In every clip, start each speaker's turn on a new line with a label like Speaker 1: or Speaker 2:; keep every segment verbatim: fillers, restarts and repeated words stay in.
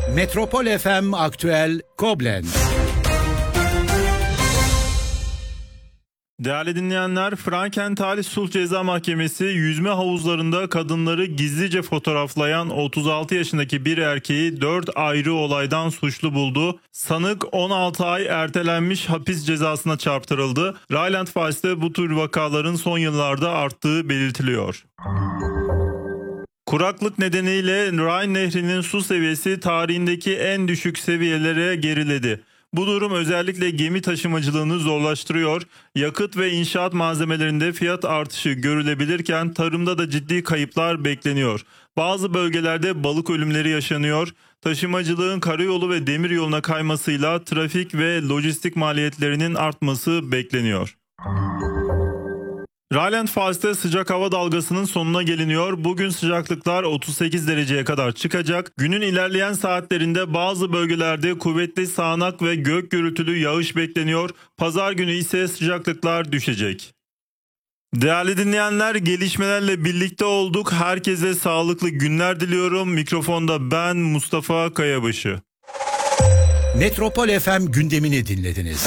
Speaker 1: Metropol F M Aktüel Koblenz.
Speaker 2: Değerli dinleyenler, Frankenthaler Sulh Ceza Mahkemesi yüzme havuzlarında kadınları gizlice fotoğraflayan otuz altı yaşındaki bir erkeği dört ayrı olaydan suçlu buldu. Sanık on altı ay ertelenmiş hapis cezasına çarptırıldı. Rheinland-Pfalz'te bu tür vakaların son yıllarda arttığı belirtiliyor. Kuraklık nedeniyle Rhine Nehri'nin su seviyesi tarihindeki en düşük seviyelere geriledi. Bu durum özellikle gemi taşımacılığını zorlaştırıyor. Yakıt ve inşaat malzemelerinde fiyat artışı görülebilirken tarımda da ciddi kayıplar bekleniyor. Bazı bölgelerde balık ölümleri yaşanıyor. Taşımacılığın karayolu ve demiryoluna kaymasıyla trafik ve lojistik maliyetlerinin artması bekleniyor. Rheinland-Pfalz'te sıcak hava dalgasının sonuna geliniyor. Bugün sıcaklıklar otuz sekiz dereceye kadar çıkacak. Günün ilerleyen saatlerinde bazı bölgelerde kuvvetli sağanak ve gök gürültülü yağış bekleniyor. Pazar günü ise sıcaklıklar düşecek. Değerli dinleyenler, gelişmelerle birlikte olduk. Herkese sağlıklı günler diliyorum. Mikrofonda ben Mustafa Kayabaşı.
Speaker 1: Metropol F M gündemini dinlediniz.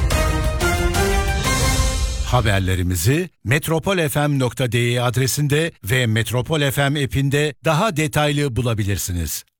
Speaker 1: Haberlerimizi metropol f m nokta d e adresinde ve Metropol F M app'inde daha detaylı bulabilirsiniz.